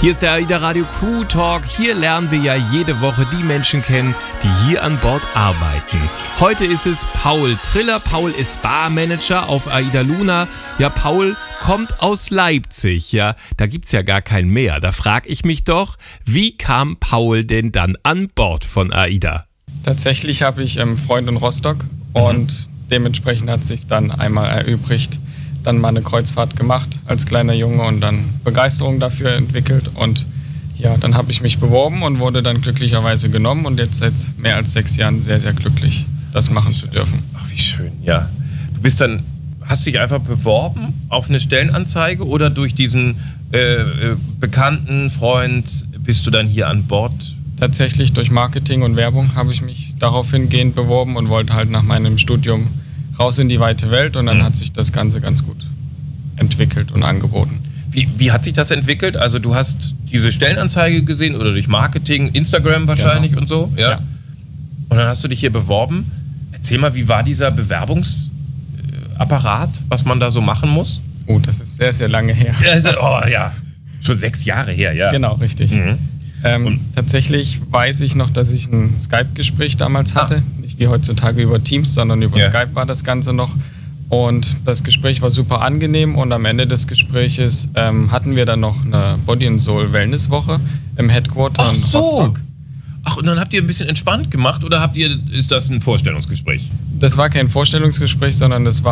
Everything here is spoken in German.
Hier ist der AIDA Radio Crew Talk. Hier lernen wir ja jede Woche die Menschen kennen, die hier an Bord arbeiten. Heute ist es Paul Triller. Paul ist Barmanager auf AIDA Luna. Ja, Paul kommt aus Leipzig. Ja, da gibt's ja gar kein Meer. Da frage ich mich doch, wie kam Paul denn dann an Bord von AIDA? Tatsächlich habe ich Freund in Rostock und dementsprechend hat es sich dann einmal erübrigt, dann mal eine Kreuzfahrt gemacht als kleiner Junge und dann Begeisterung dafür entwickelt und ja, dann habe ich mich beworben und wurde dann glücklicherweise genommen und jetzt seit mehr als 6 Jahren sehr, sehr glücklich, das machen zu dürfen. Ach, wie schön, ja. Hast du dich einfach beworben auf eine Stellenanzeige oder durch diesen bekannten Freund bist du dann hier an Bord? Tatsächlich durch Marketing und Werbung habe ich mich darauf hingehend beworben und wollte halt nach meinem Studium raus in die weite Welt und dann hat sich das Ganze ganz gut entwickelt und angeboten. Wie hat sich das entwickelt? Also du hast diese Stellenanzeige gesehen oder durch Marketing, Instagram wahrscheinlich und so? Ja. Und dann hast du dich hier beworben. Erzähl mal, wie war dieser Bewerbungsapparat, was man da so machen muss? Oh, das ist sehr, sehr lange her. Schon 6 Jahre her, ja. Genau, richtig. Tatsächlich weiß ich noch, dass ich ein Skype-Gespräch damals hatte. Nicht wie heutzutage über Teams, sondern über Skype war das Ganze noch. Und das Gespräch war super angenehm und am Ende des Gespräches hatten wir dann noch eine Body and Soul Wellness-Woche im Headquarter in Rostock. Ach, und dann habt ihr ein bisschen entspannt gemacht oder ist das ein Vorstellungsgespräch? Das war kein Vorstellungsgespräch, sondern das war